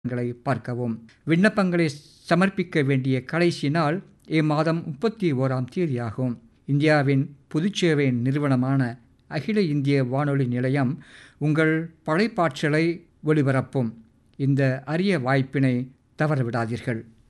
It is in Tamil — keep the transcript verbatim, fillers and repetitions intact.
ங்களை பார்க்கவும். விண்ணப்பங்களை சமர்ப்பிக்க வேண்டிய கடைசி நாள் இம்மாதம் முப்பத்தி ஓராம் தேதியாகும். இந்தியாவின் பொதுச்சேவை நிறுவனமான அகில இந்திய வானொலி நிலையம் உங்கள் படைப்பாற்றலை ஒளிபரப்பும் இந்த அரிய வாய்ப்பினை தவறவிடாதீர்கள்.